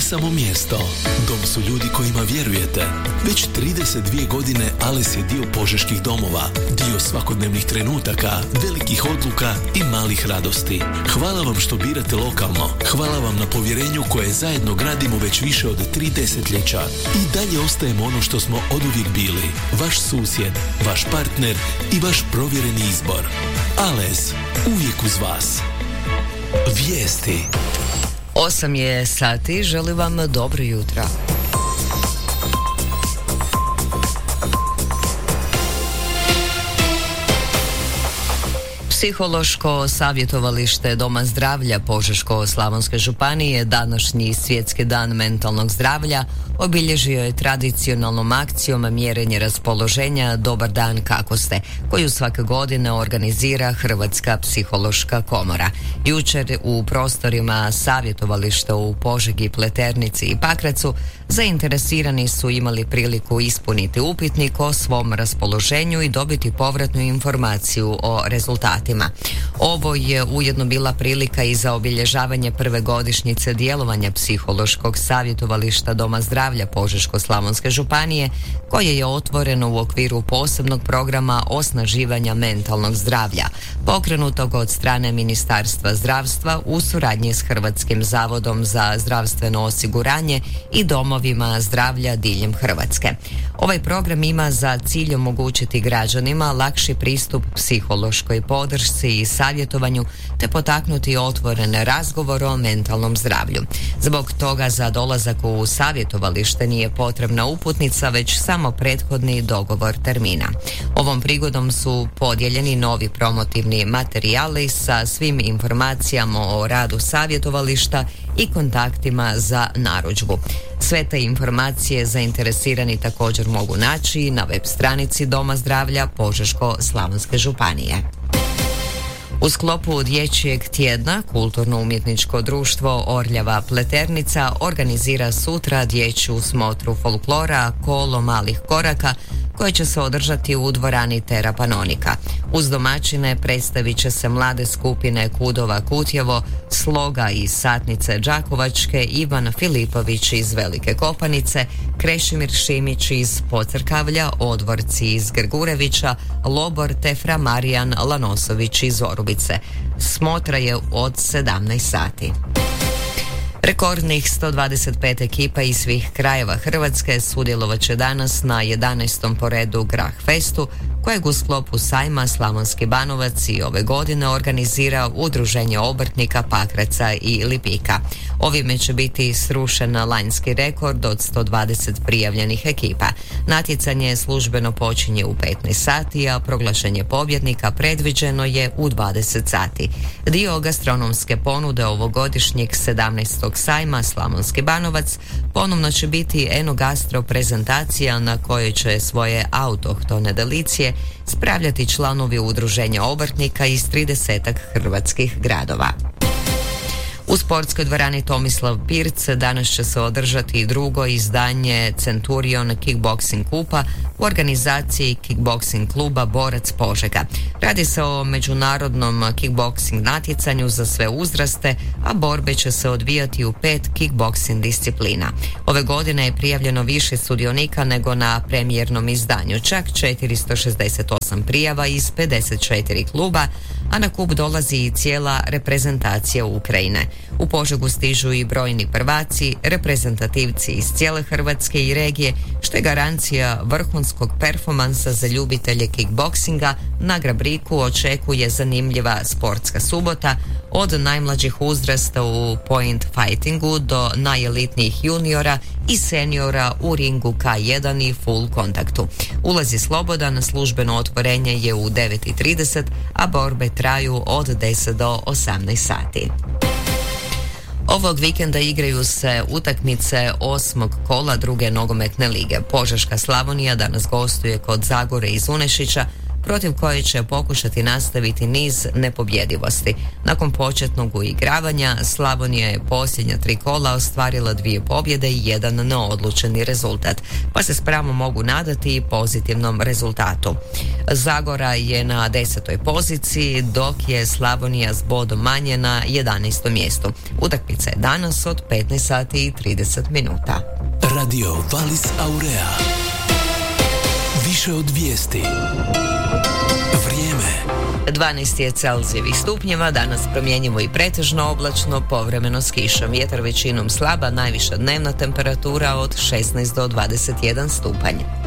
samo mjesto. Dom su ljudi kojima vjerujete. Već 32 godine Ales je dio požeških domova, dio svakodnevnih trenutaka, velikih odluka i malih radosti. Hvala vam što birate lokalno. Hvala vam na povjerenju koje zajedno gradimo već više od 3 desetljeća. I dalje ostajemo ono što smo oduvijek bili. Vaš susjed, vaš partner i vaš provjereni izbor. Ales, uvijek uz vas. Vijesti. 8 je sati, želim vam dobro jutro. Psihološko savjetovalište Doma zdravlja Požeško-slavonske županije današnji svjetski dan mentalnog zdravlja obilježio je tradicionalnom akcijom mjerenje raspoloženja Dobar dan kako ste, koju svake godine organizira Hrvatska psihološka komora. Jučer u prostorima savjetovališta u Požegi, Pleternici i Pakracu zainteresirani su imali priliku ispuniti upitnik o svom raspoloženju i dobiti povratnu informaciju o rezultatima. Ovo je ujedno bila prilika i za obilježavanje prve godišnjice djelovanja Psihološkog savjetovališta Doma zdravlja Požeško-slavonske županije, koje je otvoreno u okviru posebnog programa osnaživanja mentalnog zdravlja, pokrenutog od strane Ministarstva zdravstva u suradnji s Hrvatskim zavodom za zdravstveno osiguranje i domovima zdravlja diljem Hrvatske. Ovaj program ima za cilj omogućiti građanima lakši pristup psihološkoj podršci i savjetovanju te potaknuti otvoren razgovor o mentalnom zdravlju. Zbog toga za dolazak u savjetovalište nije potrebna uputnica, već samo prethodni dogovor termina. Ovom prigodom su podijeljeni novi promotivni materijali sa svim informacijama o radu savjetovališta i kontaktima za narudžbu. Sve te informacije zainteresirani također mogu naći na web stranici Doma zdravlja Požeško-slavonske županije. U sklopu dječjeg tjedna Kulturno-umjetničko društvo Orljava Pleternica organizira sutra dječju smotru folklora Kolo malih koraka, koje će se održati u dvorani Tera Panonika. Uz domaćine predstavit će se mlade skupine Kudova Kutjevo, Sloga iz Satnice Đakovačke, Ivan Filipović iz Velike Kopanice, Krešimir Šimić iz Pocrkavlja, Odvorci iz Grgurevića, Lobor te Fra Marijan Lanosović iz Orubice. Smotra je od 17 sati. Rekordnih 125 ekipa iz svih krajeva Hrvatske sudjelovat će danas na 11. po redu Grah Festu, kojeg u sklopu sajma Slavonski Banovac i ove godine organizira Udruženje obrtnika Pakraca i Lipika. Ovime će biti srušen lanjski rekord od 120 prijavljenih ekipa. Natjecanje službeno počinje u 15 sati, a proglašenje pobjednika predviđeno je u 20 sati. Dio gastronomske ponude ovogodišnjeg 17. sajma Slavonski Banovac ponovno će biti enogastro prezentacija na kojoj će svoje autohtone delicije spravljati članovi Udruženja obrtnika iz 30 hrvatskih gradova. U sportskoj dvorani Tomislav Pirc danas će se održati drugo izdanje Centurion Kickboxing kupa u organizaciji Kickboxing kluba Borac Požega. Radi se o međunarodnom kickboxing natjecanju za sve uzraste, a borbe će se odvijati u 5 kickboxing disciplina. Ove godine je prijavljeno više sudionika nego na premijernom izdanju, čak 468 prijava iz 54 kluba, a na kup dolazi i cijela reprezentacija Ukrajine. U Požegu stižu i brojni prvaci, reprezentativci iz cijele Hrvatske i regije, što je garancija vrhunskog performansa za ljubitelje kickboksinga. Na Grabriku očekuje zanimljiva sportska subota, od najmlađih uzrasta u point fightingu do najelitnijih juniora i seniora u ringu K1 i full kontaktu. Ulaz je slobodan, službeno otvorenje je u 9:30, a borbe traju od 10 do 18 sati. Ovog vikenda igraju se utakmice 8. kola druge nogometne lige. Požeška Slavonija danas gostuje kod Zagore iz Unešića, protiv koje će pokušati nastaviti niz nepobjedivosti. Nakon početnog uigravanja, Slavonija je posljednja 3 kola ostvarila 2 pobjede i 1 neodlučeni rezultat, pa se s pravom mogu nadati i pozitivnom rezultatu. Zagora je na 10. poziciji, dok je Slavonija s bodom manje na 11. mjestu. Utakmica je danas od 15 sati i 30 minuta. Radio Valis Aurea. Više od vijesti. Vrijeme. 12 je Celzijevih stupnjeva, danas promjenjivo i pretežno oblačno, povremeno s kišom. Vjetar većinom slaba, najviša dnevna temperatura od 16 do 21 stupanj.